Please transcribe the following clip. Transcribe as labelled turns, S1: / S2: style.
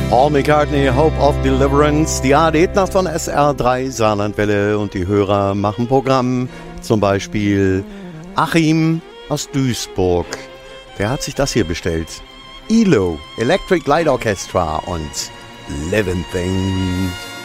S1: Paul McCartney, Hope of Deliverance, die ARD-Nacht von SR3 Saarlandwelle und die Hörer machen Programm. Zum Beispiel Achim aus Duisburg. Der hat sich das hier bestellt. ELO, Electric Light Orchestra und Living Thing.